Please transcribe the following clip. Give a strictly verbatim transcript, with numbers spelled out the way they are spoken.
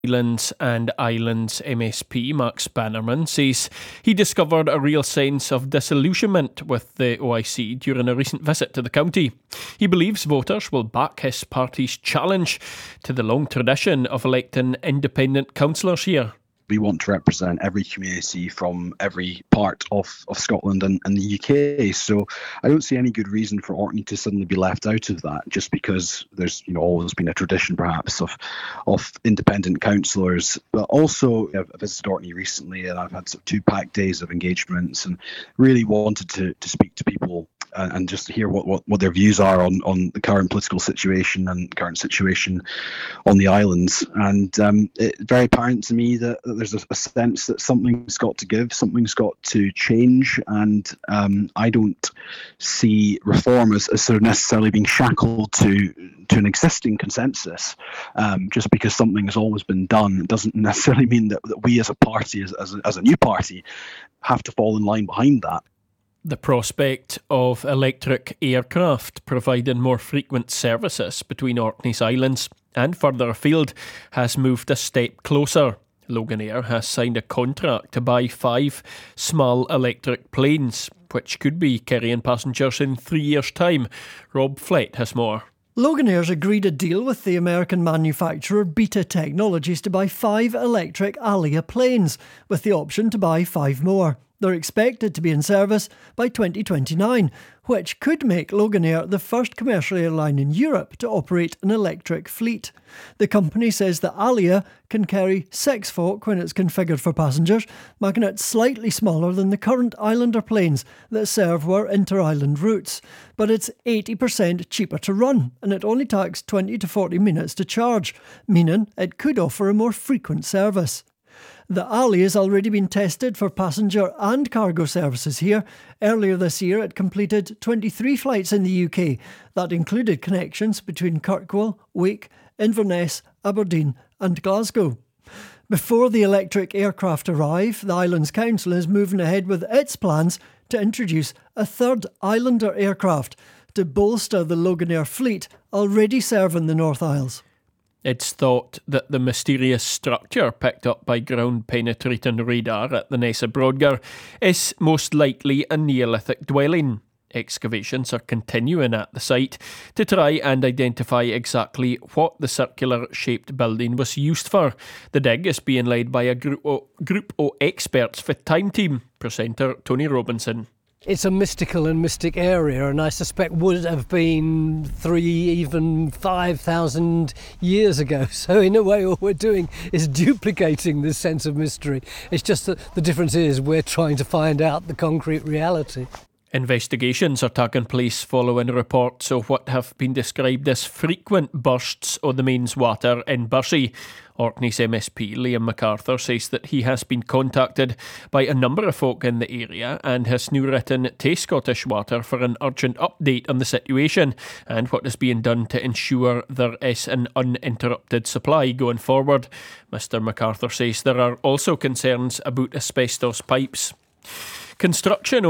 Islands and Islands M S P Max Bannerman says he discovered a real sense of disillusionment with the O I C during a recent visit to the county. He believes voters will back his party's challenge to the long tradition of electing independent councillors here. We want to represent every community from every part of, of Scotland and, and the U K. So I don't see any good reason for Orkney to suddenly be left out of that, just because there's you know always been a tradition perhaps of of independent councillors. But also I've visited Orkney recently and I've had sort of two packed days of engagements and really wanted to, to speak to people and, and just to hear what, what, what their views are on, on the current political situation and current situation on the islands. And um, it's very apparent to me that, that there's a, a sense that something's got to give, something's got to change, and um, I don't see reform as, as sort of necessarily being shackled to to an existing consensus. Um, just because something has always been done doesn't necessarily mean that, that we as a party, as, as, a, as a new party, have to fall in line behind that. The prospect of electric aircraft providing more frequent services between Orkney's islands and further afield has moved a step closer. Loganair has signed a contract to buy five small electric planes, which could be carrying passengers in three years' time. Rob Flett has more. Loganair's agreed a deal with the American manufacturer Beta Technologies to buy five electric Alia planes, with the option to buy five more. They're expected to be in service by twenty twenty-nine, which could make Loganair the first commercial airline in Europe to operate an electric fleet. The company says that Alia can carry six folk when it's configured for passengers, making it slightly smaller than the current Islander planes that serve our inter-island routes. But it's eighty percent cheaper to run, and it only takes twenty to forty minutes to charge, meaning it could offer a more frequent service. The Alia has already been tested for passenger and cargo services here. Earlier this year it completed twenty-three flights in the U K. That included connections between Kirkwall, Wake, Inverness, Aberdeen and Glasgow. Before the electric aircraft arrive, the Islands Council is moving ahead with its plans to introduce a third Islander aircraft to bolster the Loganair fleet already serving the North Isles. It's thought that the mysterious structure picked up by ground-penetrating radar at the Nessa Brodgar is most likely a Neolithic dwelling. Excavations are continuing at the site to try and identify exactly what the circular-shaped building was used for. The dig is being led by a group of, group of experts with Time Team presenter Tony Robinson. It's a mystical and mystic area, and I suspect would have been three, even five thousand years ago. So in a way, all we're doing is duplicating this sense of mystery. It's just that the difference is we're trying to find out the concrete reality. Investigations are taking place following reports of what have been described as frequent bursts of the mains water in Bursey. Orkney's M S P Liam MacArthur says that he has been contacted by a number of folk in the area and has now written to Scottish Water for an urgent update on the situation and what is being done to ensure there is an uninterrupted supply going forward. Mister MacArthur says there are also concerns about asbestos pipes. Construction